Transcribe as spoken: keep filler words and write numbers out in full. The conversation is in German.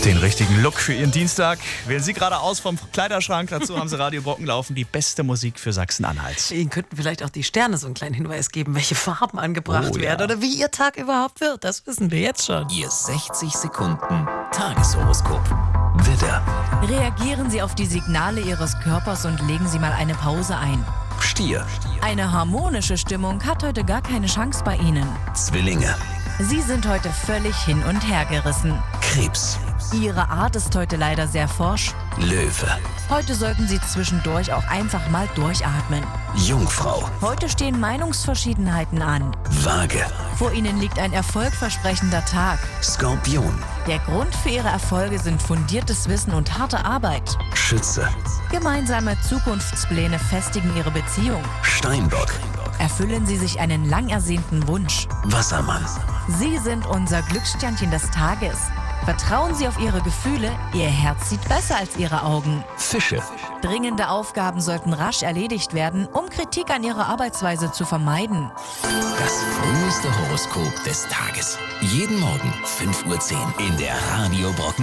Den richtigen Look für Ihren Dienstag wählen Sie gerade aus vom Kleiderschrank. Dazu haben Sie Radio Brocken laufen, die beste Musik für Sachsen-Anhalt. Ihnen könnten vielleicht auch die Sterne so einen kleinen Hinweis geben, welche Farben angebracht Oh, ja. werden oder wie Ihr Tag überhaupt wird. Das wissen wir jetzt schon. Ihr sechzig Sekunden Tageshoroskop. Widder, Reagieren Sie auf die Signale Ihres Körpers und legen Sie mal eine Pause ein. Stier, Eine harmonische Stimmung hat heute gar keine Chance bei Ihnen. Zwillinge, Sie sind heute völlig hin und her gerissen. Krebs, Ihre Art ist heute leider sehr forsch. Löwe, Heute sollten Sie zwischendurch auch einfach mal durchatmen. Jungfrau, Heute stehen Meinungsverschiedenheiten an. Waage, Vor Ihnen liegt ein erfolgversprechender Tag. Skorpion, Der Grund für Ihre Erfolge sind fundiertes Wissen und harte Arbeit. Schütze, Gemeinsame Zukunftspläne festigen Ihre Beziehung. Steinbock, Erfüllen Sie sich einen lang ersehnten Wunsch. Wassermann, Sie sind unser Glückssternchen des Tages. Vertrauen Sie auf Ihre Gefühle, Ihr Herz sieht besser als Ihre Augen. Fische, Dringende Aufgaben sollten rasch erledigt werden, um Kritik an Ihrer Arbeitsweise zu vermeiden. das früheste Horoskop des Tages. Jeden Morgen fünf Uhr zehn in der Radio Brocken